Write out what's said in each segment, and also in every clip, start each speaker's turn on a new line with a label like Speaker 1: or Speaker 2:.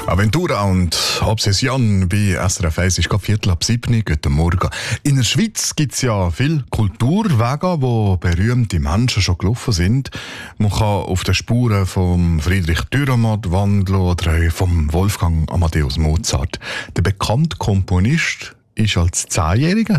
Speaker 1: Aventura und Obsession bei SRF 1 ist gerade 6:15. Guten Morgen. In der Schweiz gibt es ja viele Kulturwege, wo berühmte Menschen schon gelaufen sind. Man kann auf den Spuren von Friedrich Dürrenmatt wandeln oder vom Wolfgang Amadeus Mozart. Der bekannte Komponist ist als 10-Jähriger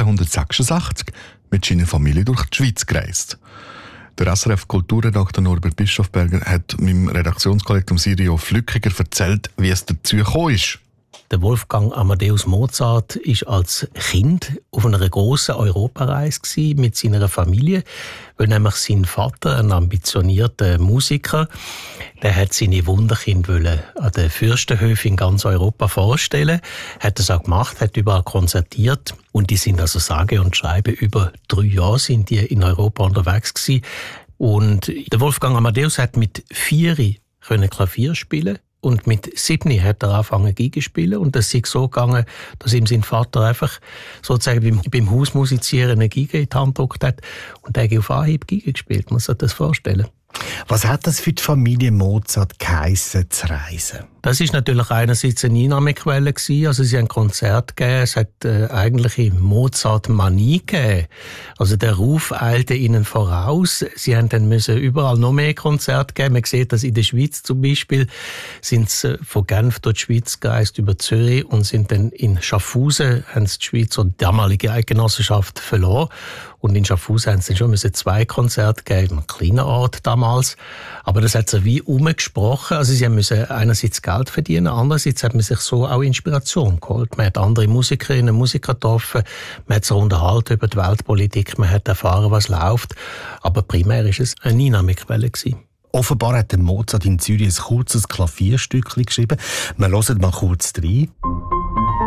Speaker 1: 1766 mit seiner Familie durch die Schweiz gereist. Der SRF-Kulturredakteur Norbert Bischofberger hat meinem Redaktionskollegen Sirio Flückiger erzählt, wie es dazu gekommen ist.
Speaker 2: Der Wolfgang Amadeus Mozart war als Kind auf einer grossen Europareise mit seiner Familie, weil nämlich sein Vater, ein ambitionierter Musiker, der hat seine Wunderkinder an den Fürstenhöfen in ganz Europa vorstellen. Hat das auch gemacht, hat überall konzertiert und die sind also sage und schreibe über 3 Jahre sind die in Europa unterwegs gewesen. Und der Wolfgang Amadeus hat mit 4 Klavier spielen. Und mit 7 hat er angefangen Geige zu spielen. Und das ist so gegangen, dass ihm sein Vater einfach sozusagen beim Hausmusizieren eine Geige in die Hand gedrückt hat. Und er hat auf Anhieb Geige gespielt. Man muss sich das vorstellen.
Speaker 3: Was hat das für die Familie Mozart geheissen, zu reisen?
Speaker 2: Das ist natürlich einerseits eine Einnahmequelle gewesen. Also sie haben Konzert gegeben. Es hat eigentliche Mozart-Manie gegeben. Also der Ruf eilte ihnen voraus. Sie haben dann müssen überall noch mehr Konzerte geben. Man sieht das in der Schweiz zum Beispiel. Sind sie von Genf durch die Schweiz gereist über Zürich und sind dann in Schaffhausen, haben sie die Schweiz und die damalige Eidgenossenschaft verloren. Und in Schaffhausen haben sie schon 2 Konzerte gegeben, ein kleiner Ort damals. Aber das hat sich wie umgesprochen. Also sie müssen einerseits Geld verdienen, andererseits hat man sich so auch Inspiration geholt. Man hat andere Musikerinnen und Musiker getroffen, man hat sich unterhalten über die Weltpolitik, man hat erfahren, was läuft. Aber primär war es eine Einnahmequelle gewesen.
Speaker 3: Offenbar hat der Mozart in Zürich ein kurzes Klavierstückchen geschrieben. Wir hören mal kurz rein.